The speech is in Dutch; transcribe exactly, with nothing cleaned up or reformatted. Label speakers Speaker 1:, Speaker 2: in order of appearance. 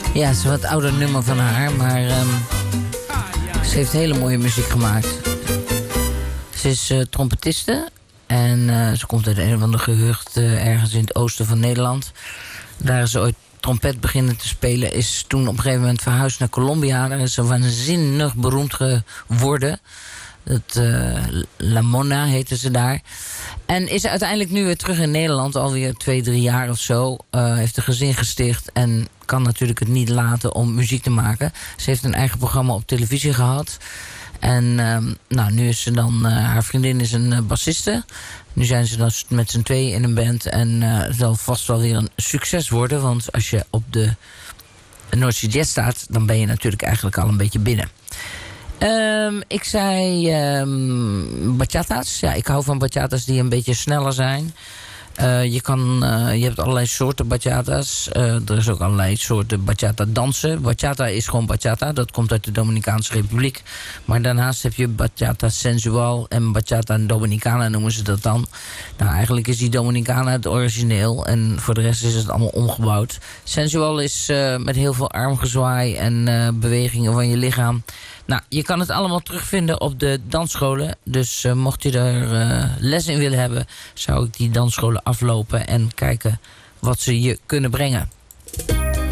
Speaker 1: Ja, het is een wat ouder nummer van haar, maar um, ze heeft hele mooie muziek gemaakt. Ze is uh, trompetiste en uh, ze komt uit een of ander gehucht uh, ergens in het oosten van Nederland. Daar is ze ooit trompet beginnen te spelen, is toen op een gegeven moment verhuisd naar Colombia. Daar is ze waanzinnig beroemd geworden. Het, uh, La Mona heette ze daar. En is uiteindelijk nu weer terug in Nederland, alweer twee, drie jaar of zo. Uh, heeft een gezin gesticht en kan natuurlijk het niet laten om muziek te maken. Ze heeft een eigen programma op televisie gehad. En uh, nou, nu is ze dan, uh, haar vriendin is een uh, bassiste. Nu zijn ze dan met z'n tweeën in een band. En uh, het zal vast wel weer een succes worden. Want als je op de North Sea Jazz staat, dan ben je natuurlijk eigenlijk al een beetje binnen. Um, ik zei um, bachata's. Ja, ik hou van bachata's die een beetje sneller zijn. Uh, je, kan, uh, je hebt allerlei soorten bachata's. Uh, er is ook allerlei soorten bachata dansen. Bachata is gewoon bachata. Dat komt uit de Dominicaanse Republiek. Maar daarnaast heb je bachata sensual en bachata dominicana noemen ze dat dan. Nou, eigenlijk is die dominicana het origineel. En voor de rest is het allemaal omgebouwd. Sensual is uh, met heel veel armgezwaai en uh, bewegingen van je lichaam. Nou, je kan het allemaal terugvinden op de dansscholen. Dus uh, mocht je er uh, les in willen hebben, zou ik die dansscholen aflopen en kijken wat ze je kunnen brengen.